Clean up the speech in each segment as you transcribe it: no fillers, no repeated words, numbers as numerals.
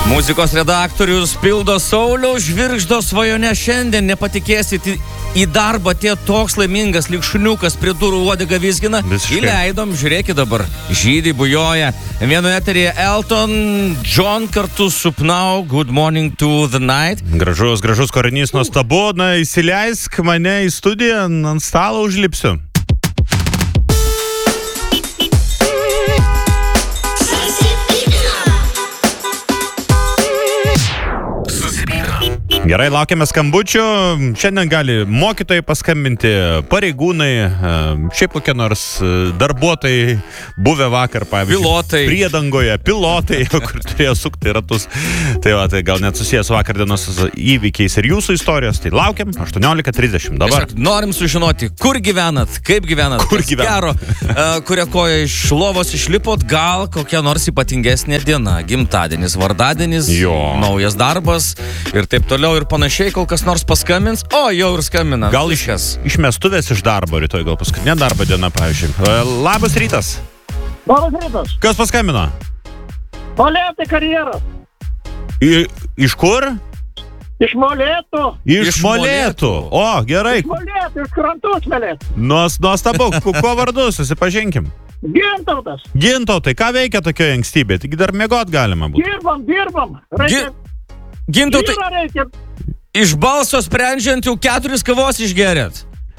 Muzikos redaktorius pildo Sauliaus Žvirgždo svajonę šiandien, nepatikėsit, į darbą tie toks laimingas, lyg šuniukas prie durų uodegą vizgina. Įleidom, žiūrėkit dabar, žydai bujoja. Vienoje eteryje Elton John kartu su Pnau, Good Morning to the Night. Gražus kūrinys, nuostabu. Na, įsileisk mane į studiją, ant stalo užlipsiu. Gerai, laukiame skambučių. Šiandien gali mokytojai paskambinti, pareigūnai, šiaip kokie nors darbuotojai, buvę vakar, pavyzdžiui. Pilotai. Priedangoje, pilotai, kur turėjo sukti ratus. Tai gal net susijęs vakar dienos įvykiais ir jūsų istorijos. Tai laukiam, 18:30 dabar. Norim sužinoti, kur gyvenat, kaip gyvenat, kur gyvenat. Gero, kuria koja iš lovos išlipot, gal kokia nors ypatingesnė diena, gimtadienis, vardadienis, naujas darbas ir taip toliau. Ir panašiai, kol kas nors paskambins, jau ir skambina. Gal iš mestuvės iš darbo rytoj, gal paskutinė darbo diena, pavyzdžiui. Labas rytas. Labas rytas. Kas paskambino? Molėtai karjeras. Iš kur? Iš Molėtų. Iš Molėtų. O, gerai. Iš Molėtų, iš Krantų Molėtų. Nuostabu, kuo vardu, susipažinkim. Gintautas. Gintautai, ką veikia tokioje ankstybėje? Tik dar miegot galima būtų. Dirbam. Gintautai, iš balso sprendžiant jau 4 kavos išgerėt.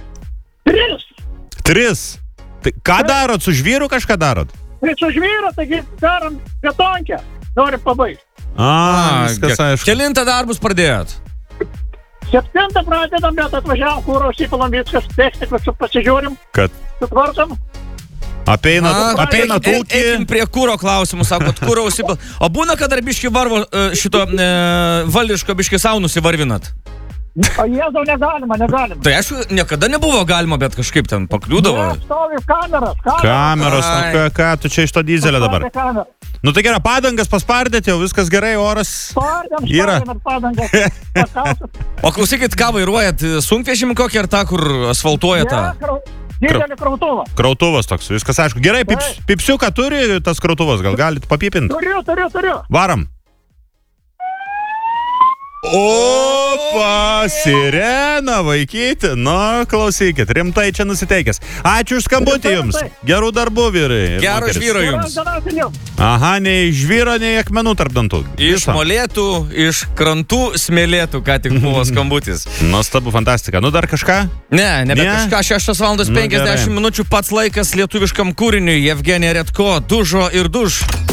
3. Tai ką darot? Su žvyru kažką darot? Tai su žvyru, taigi darom betonkę. Norim pabaigti. Viskas aišku. Kelintą darbus pradėjot? 7 pradedam, bet atvažiavam, kūro užsipilam viskas, technikus pasižiūrim, sutvarkom. Apeina tūkį. Eikim prie kūro klausimų, sakot, kūro užsipil. O būna, kad dar biški varvo šito valdiško biški sau nusivarvinat? O jėzau, negalima. Tai aišku, niekada nebuvo galima, bet kažkaip ten pakliūdavo. Stovi kameros. Ką tu čia iš to dizelio dabar? Nu tai gerai, padangas paspardėt jau, viskas gerai, oras yra. O klausykit, ką vairuojat, sunkvežimį kokį ar tą, kur asfaltuoja tą? Didelį krautuvą. Krautuvas toks, viskas aišku. Gerai, pipsiuką turi tas krautuvas, gal galit papipinti? Turiu. Varam. Opa, sirena, vaikyti. Nu, klausykit, rimtai čia nusiteikęs. Ačiū už skambutį jums. Gerų darbų, vyrai. Gero žvyro jums. Aha, nei žvyro, nei akmenų tarp dantų. Iš Molėtų, iš Krantų smėlėtų, ką tik buvo skambutis. Nuostabu, fantastika. Nu, dar kažką? Ne, kažką. 6:50 pats laikas lietuviškam kūriniui. Jevgenija Redko, Dužo ir duž.